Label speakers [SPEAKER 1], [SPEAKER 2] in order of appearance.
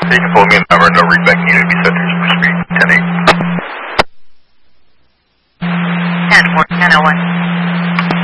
[SPEAKER 1] You can pull me in number, no readback needed, be set through super speed, 10-8.
[SPEAKER 2] 10-4, 10-01.